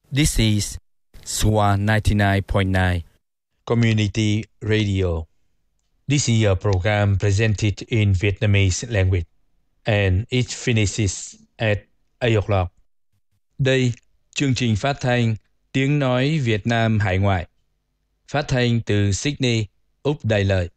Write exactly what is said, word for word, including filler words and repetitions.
This is S W A ninety-nine point nine Community Radio. This is a program presented in Vietnamese language, and it finishes at eight o'clock. Đây, chương trình phát thanh Tiếng nói Việt Nam hải ngoại, phát thanh từ Sydney, Úc Đại Lợi.